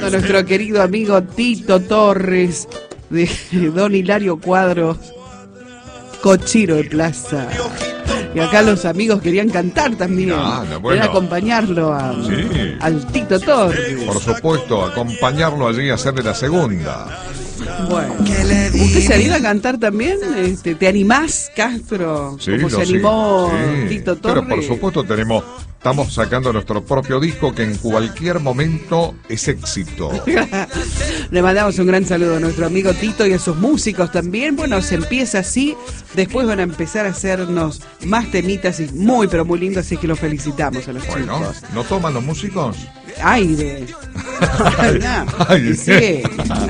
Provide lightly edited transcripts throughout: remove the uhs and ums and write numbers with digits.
A nuestro querido amigo Tito Torres, de Don Hilario Cuadros, cochero de plaza. Y acá los amigos querían cantar también. Bueno. Querían acompañarlo al Tito Torres. Por supuesto, acompañarlo allí y hacerle la segunda. Bueno, ¿usted se anima a cantar también? ¿Te animás, Castro? Sí, como se animó Tito Torres. Pero por supuesto estamos sacando nuestro propio disco que en cualquier momento es éxito. Le mandamos un gran saludo a nuestro amigo Tito y a sus músicos también. Bueno, se empieza así, después van a empezar a hacernos más temitas y muy pero muy lindos, así que los felicitamos a los chicos. ¿No toman los músicos? Aire. Aire. Sí,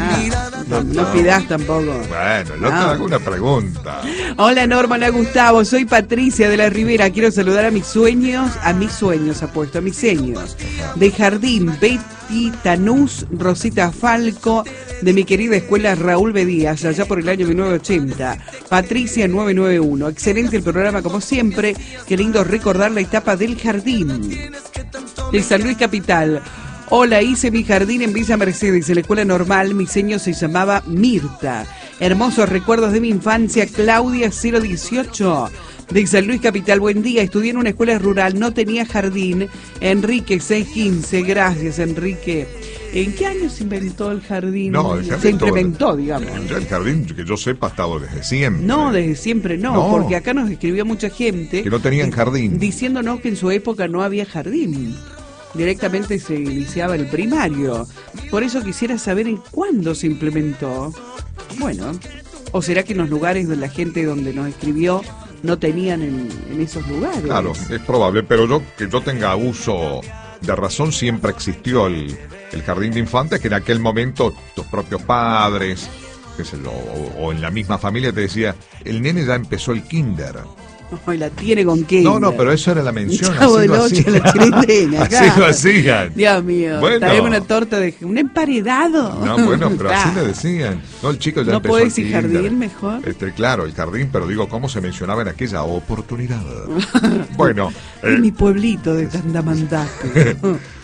no pidas tampoco. Bueno, yo te hago una pregunta. Hola Norma, hola Gustavo, soy Patricia de la Ribera. Quiero saludar a mis sueños, apuesto, a mis sueños. De Jardín, Betty Tanús, Rosita Falco, de mi querida escuela Raúl Bedías, allá por el año 1980. Patricia 991. Excelente el programa como siempre. Qué lindo recordar la etapa del Jardín. De San Luis Capital. Hola, hice mi jardín en Villa Mercedes, en la escuela normal. Mi seño se llamaba Mirta. Hermosos recuerdos de mi infancia. Claudia 018. De San Luis Capital, buen día. Estudié en una escuela rural, no tenía jardín. Enrique 615. Gracias, Enrique. ¿En qué año se inventó el jardín? No, el jardín se implementó, digamos. El jardín, que yo sepa, ha estado desde siempre. No, desde siempre no, porque acá nos escribió mucha gente que no tenían jardín, diciéndonos que en su época no había jardín. Directamente se iniciaba el primario. Por eso quisiera saber en cuándo se implementó. Bueno, ¿o será que en los lugares de la gente donde nos escribió no tenían en esos lugares? Claro, es probable, pero que yo tenga uso de razón, siempre existió el jardín de infantes, que en aquel momento tus propios padres, qué sé yo, o en la misma familia te decía, el nene ya empezó el kinder. No, la tiene con qué. No, pero eso era la mención. Chavo del 8, la chilindrina. Así lo hacían. Dios mío, bueno, traemos una torta de un emparedado. No, bueno, pero así le decían. No, el chico ya ¿No empezó puede el decir kinder. Jardín mejor? Claro, el jardín, pero digo, ¿cómo se mencionaba en aquella oportunidad? Bueno. En mi pueblito de Tandamandaje.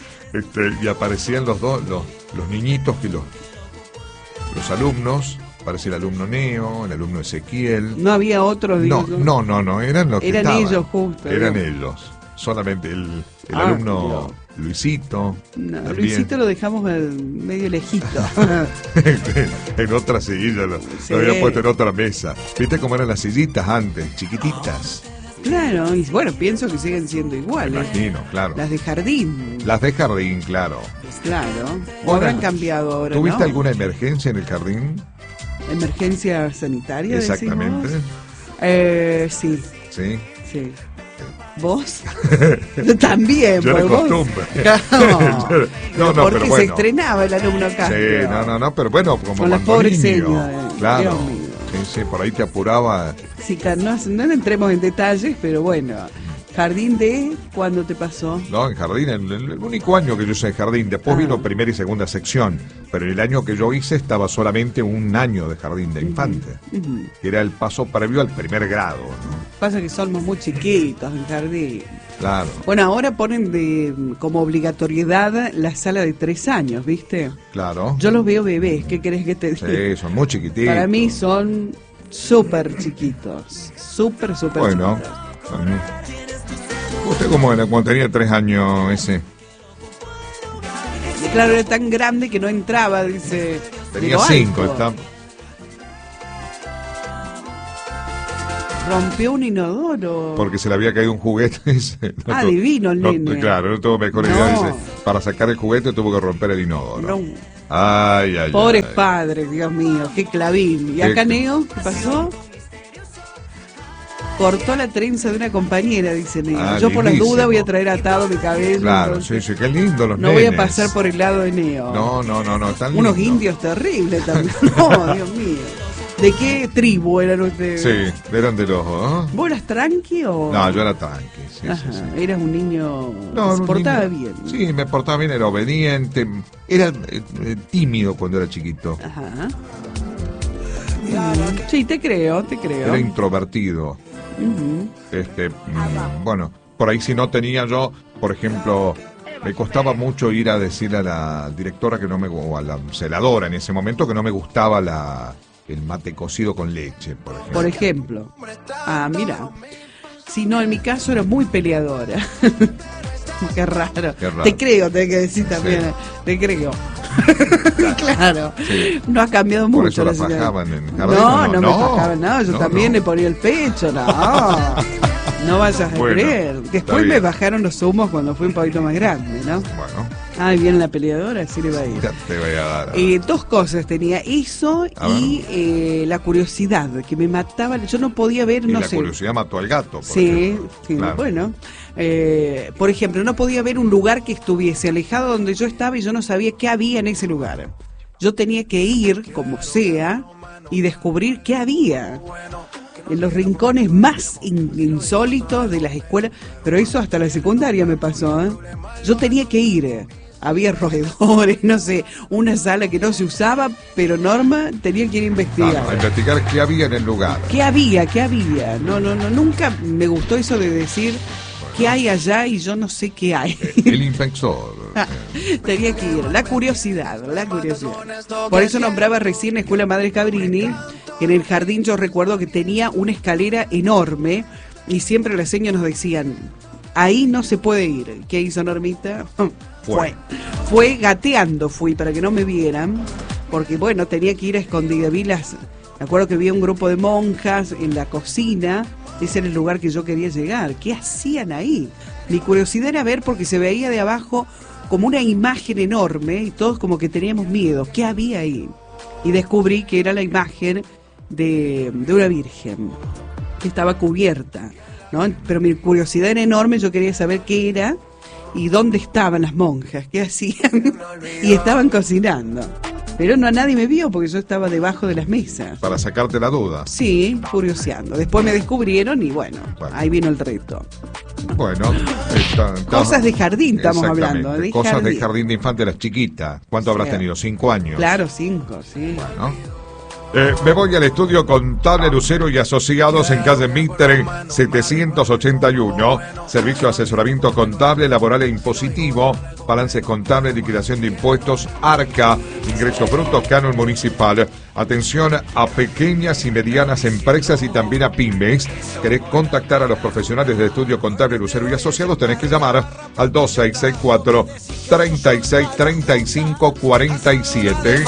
Y aparecían los niñitos que los alumnos. Aparecía el alumno Neo, el alumno Ezequiel. ¿No había otros? No, eran los que eran estaban. Ellos justo. Eran ellos. Solamente el alumno Luisito. No, Luisito lo dejamos medio lejito. En otra silla, lo había puesto en otra mesa. ¿Viste cómo eran las sillitas antes? Chiquititas. Claro, y bueno, pienso que siguen siendo iguales. Me imagino, claro. Las de jardín. Las de jardín, claro. Claro. ¿O habrán cambiado ahora? ¿Tuviste alguna emergencia en el jardín? ¿Emergencia sanitaria? Exactamente. Sí. ¿Sí? Sí. ¿Vos? También. Yo era costumbre. No, pero porque se estrenaba el alumno acá. Sí, no, pero bueno, como con las pobres señas. Claro. Sí, por ahí te apuraba. Sí, no entremos en detalles, pero bueno. ¿Jardín de cuándo te pasó? No, en jardín, el único año que yo hice jardín. Después vino primera y segunda sección. Pero en el año que yo hice estaba solamente un año de jardín de infante. Que era el paso previo al primer grado, ¿no? Pasa que somos muy chiquitos en jardín. Claro. Bueno, ahora ponen como obligatoriedad la sala de 3 años, ¿viste? Claro. Yo los veo bebés, ¿qué querés que te diga? Sí, son muy chiquititos. Para mí son súper chiquitos. Súper chiquitos. Bueno. ¿Usted cómo era cuando tenía 3 años ese? Claro, era tan grande que no entraba, dice. Tenía 5, está. Rompió un inodoro. Porque se le había caído un juguete. Divino el nene. Claro, no tuvo mejor idea. Dice, para sacar el juguete tuvo que romper el inodoro. No. Ay. Pobres padres, Dios mío, qué clavín. ¿Y acá Neo? ¿Qué pasó? Cortó la trenza de una compañera, dice Neo. Yo por las dudas voy a traer atado mi cabello. Claro, entonces, sí, qué lindo los no nenes. voy a pasar por el lado de Neo. No, tan lindo. Unos indios terribles también. No, Dios mío. ¿De qué tribu eran ustedes? Sí, eran de los... ¿Vos eras tranqui o...? No, yo era tranqui, sí. Eras un niño... ¿Se portaba bien? Sí, me portaba bien, era obediente. Era tímido cuando era chiquito. Ajá. Sí, te creo. Era introvertido. Bueno, por ahí si no tenía yo, por ejemplo, me costaba mucho ir a decirle a la directora que no me, o a la celadora en ese momento, que no me gustaba el mate cocido con leche, por ejemplo. Por ejemplo. Ah, mira. Si no, en mi caso era muy peleadora. Qué raro. Qué raro. Te creo, tenés que decir también. Sí. Te creo. Claro. Sí. No ha cambiado por mucho. Por eso la fajaban en jardín. No me fajaban, no. Yo también le ponía el pecho, no. No vayas a creer. Después me bajaron los humos cuando fui un poquito más grande, ¿no? Bueno. Ay, bien la peleadora, así le va a ir. Ya te voy a dar. Dos cosas tenía, eso y la curiosidad, que me mataba. Yo no podía ver, y no la sé. La curiosidad mató al gato. Sí, claro. Bueno. Por ejemplo, no podía ver un lugar que estuviese alejado donde yo estaba y yo no sabía qué había en ese lugar. Yo tenía que ir, como sea, y descubrir qué había en los rincones más insólitos de las escuelas, pero eso hasta la secundaria me pasó, ¿eh? Yo tenía que ir, había roedores, no sé, una sala que no se usaba, pero Norma tenía que ir a investigar. A investigar qué había en el lugar. ¿Qué había? No, nunca me gustó eso de decir qué hay allá y yo no sé qué hay. El inspector. Tenía que ir, la curiosidad. Por eso nombraba recién la Escuela Madre Cabrini. En el jardín yo recuerdo que tenía una escalera enorme y siempre las señas nos decían, ahí no se puede ir. ¿Qué hizo Normita? Fue gateando, para que no me vieran, porque bueno, tenía que ir a escondidas. Me acuerdo que vi un grupo de monjas en la cocina, ese era el lugar que yo quería llegar. ¿Qué hacían ahí? Mi curiosidad era ver, porque se veía de abajo como una imagen enorme y todos como que teníamos miedo. ¿Qué había ahí? Y descubrí que era la imagen de una virgen que estaba cubierta, ¿no? Pero mi curiosidad era enorme, yo quería saber qué era y dónde estaban las monjas, qué hacían, y estaban cocinando. Pero nadie me vio porque yo estaba debajo de las mesas. Para sacarte la duda. Sí, curioseando. Después me descubrieron y bueno, ahí vino el reto. Bueno, cosas de jardín estamos hablando. Cosas de jardín de infante, las chiquitas. ¿Cuánto habrás tenido? 5 años. Claro, 5, sí. Bueno. Me voy al estudio Contable Lucero y Asociados en calle Mitre 781. Servicio de asesoramiento contable, laboral e impositivo, balance contable, liquidación de impuestos, ARCA, ingresos brutos, canon municipal. Atención a pequeñas y medianas empresas y también a pymes. ¿Querés contactar a los profesionales del estudio Contable Lucero y Asociados? Tenés que llamar al 2664 36 35 47.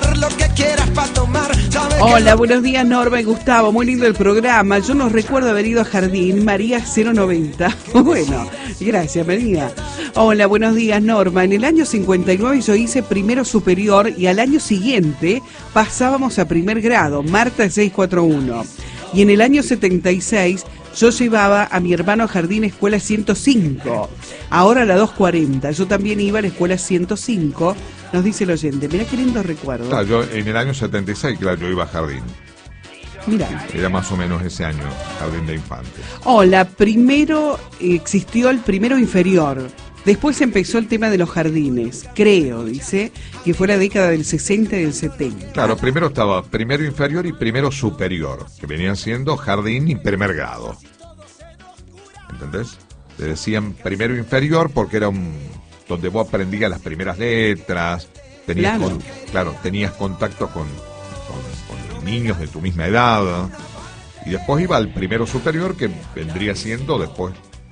Hola, buenos días Norma y Gustavo, muy lindo el programa. Yo no recuerdo haber ido a Jardín, María 090. Bueno, gracias María. Hola, buenos días Norma. En el año 59 yo hice primero superior y al año siguiente pasábamos a primer grado, Marta 641. Y en el año 76 yo llevaba a mi hermano a Jardín Escuela 105, ahora la 240. Yo también iba a la Escuela 105, nos dice el oyente. Mirá qué lindo recuerdo. Claro, yo en el año 76, claro, yo iba a Jardín. Mirá. Era más o menos ese año, Jardín de Infantes. Hola, primero existió el primero inferior. Después empezó el tema de los jardines, creo, dice, que fue la década del 60 y del 70. Claro, primero estaba primero inferior y primero superior, que venían siendo jardín y primer grado. ¿Entendés? Le decían primero inferior porque era donde vos aprendías las primeras letras, tenías tenías contacto con niños de tu misma edad, y después iba al primero superior, que vendría siendo después.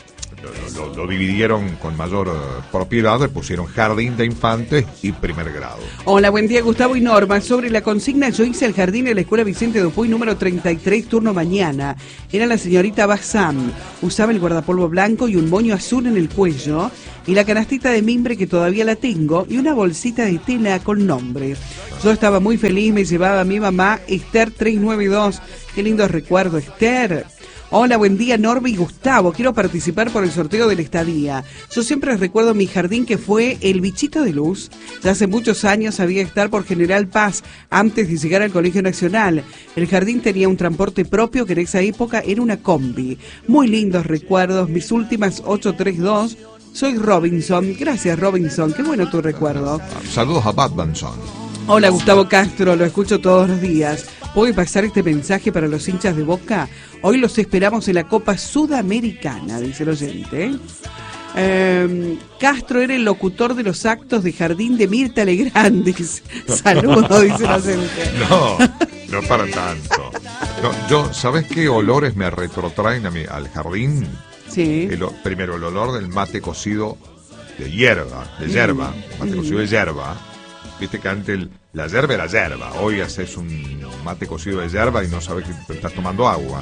Lo dividieron con mayor propiedad, le pusieron jardín de infantes y primer grado. Hola, buen día Gustavo y Norma. Sobre la consigna, yo hice el jardín en la Escuela Vicente Dupuy número 33, turno mañana. Era la señorita Bazán. Usaba el guardapolvo blanco y un moño azul en el cuello, y la canastita de mimbre que todavía la tengo, y una bolsita de tela con nombre. Yo estaba muy feliz, me llevaba a mi mamá, Esther 392. Qué lindo recuerdo, Esther. Hola, buen día Norma y Gustavo, quiero participar por el sorteo de la estadía. Yo siempre recuerdo mi jardín, que fue el Bichito de Luz. Ya hace muchos años había que estar por General Paz antes de llegar al Colegio Nacional. El jardín tenía un transporte propio que en esa época era una combi. Muy lindos recuerdos, mis últimas 832. Soy Robinson, gracias Robinson, qué bueno tu recuerdo. Saludos a Batmanson. Hola Gustavo Castro, lo escucho todos los días. ¿Puede pasar este mensaje para los hinchas de Boca? Hoy los esperamos en la Copa Sudamericana, dice el oyente. Castro era el locutor de los actos de jardín de Mirta Legrand. Saludos, dice la gente. No para tanto. No, yo, ¿sabes qué olores me retrotraen al jardín? Sí. Primero, el olor del mate cocido de hierba, mate cocido de hierba. Viste que antes la yerba era yerba. Hoy haces un mate cocido de yerba y no sabes que estás tomando agua.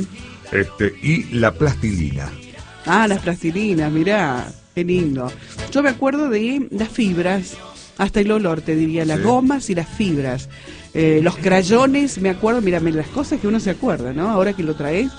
Y la plastilina. Ah, las plastilinas, mirá, qué lindo. Yo me acuerdo de las fibras, hasta el olor, te diría, las gomas y las fibras. Los crayones, me acuerdo, mira, las cosas que uno se acuerda, ¿no? Ahora que lo traes,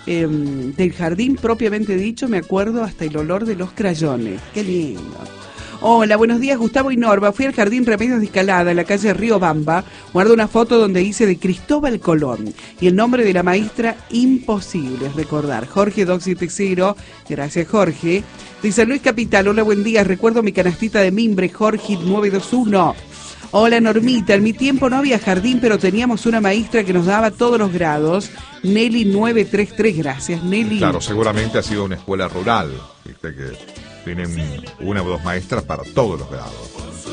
del jardín propiamente dicho, me acuerdo hasta el olor de los crayones. Qué lindo. Hola, buenos días, Gustavo y Norma. Fui al Jardín Remedios de Escalada, en la calle Río Bamba. Guardo una foto donde hice de Cristóbal Colón. Y el nombre de la maestra, imposible es recordar. Jorge 270, gracias Jorge. De San Luis Capital, hola, buen día. Recuerdo mi canastita de mimbre, Jorge 921. Hola Normita, en mi tiempo no había jardín, pero teníamos una maestra que nos daba todos los grados. Nelly 933, gracias Nelly. Claro, seguramente ha sido una escuela rural, viste que tienen una o dos maestras para todos los grados.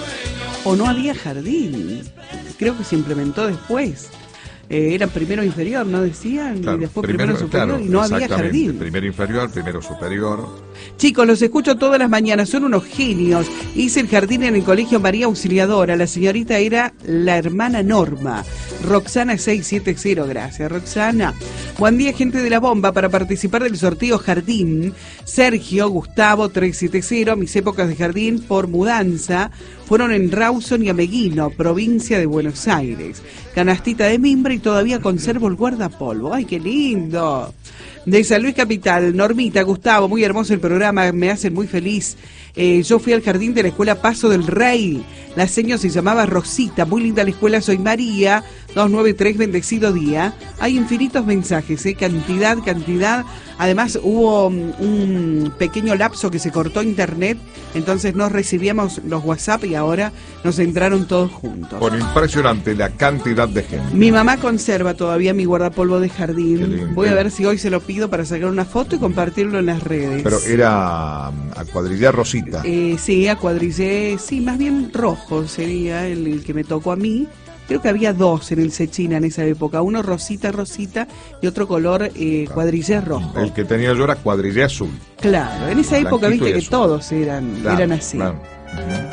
O no había jardín, creo que se implementó después. Era primero inferior, ¿no decían? Claro, y después primero superior, claro, y no había jardín. Primero inferior, primero superior. Chicos, los escucho todas las mañanas, son unos genios. Hice el jardín en el colegio María Auxiliadora, la señorita era la hermana Norma. Roxana 670, gracias Roxana. Buen día, gente de la bomba, para participar del sorteo Jardín. Sergio Gustavo 370, mis épocas de jardín por mudanza fueron en Rawson y Ameguino, provincia de Buenos Aires. Canastita de mimbre y todavía conservo el guardapolvo. ¡Ay, qué lindo! De San Luis Capital, Normita, Gustavo, muy hermoso el programa, me hacen muy feliz. Yo fui al jardín de la escuela Paso del Rey, la señora se llamaba Rosita, muy linda la escuela, soy María, 293, bendecido día. Hay infinitos mensajes, cantidad, además hubo un pequeño lapso que se cortó internet, entonces no recibíamos los WhatsApp y ahora nos entraron todos juntos. Bueno, impresionante la cantidad de gente. Mi mamá conserva todavía mi guardapolvo de jardín, voy a ver si hoy se lo pido para sacar una foto y compartirlo en las redes. Pero era a cuadrillé Rosita. Sí, a cuadrillé, sí, más bien rojo sería el que me tocó a mí. Creo que había dos en el Sechina en esa época, uno rosita y otro color cuadrillé rojo. El que tenía yo era cuadrillé azul. Claro, en esa época viste que todos eran así. Claro.